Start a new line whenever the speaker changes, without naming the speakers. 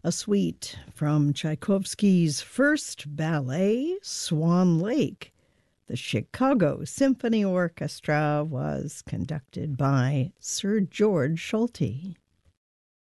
a suite from Tchaikovsky's first ballet, Swan Lake. The Chicago Symphony Orchestra was conducted by Sir George Solti.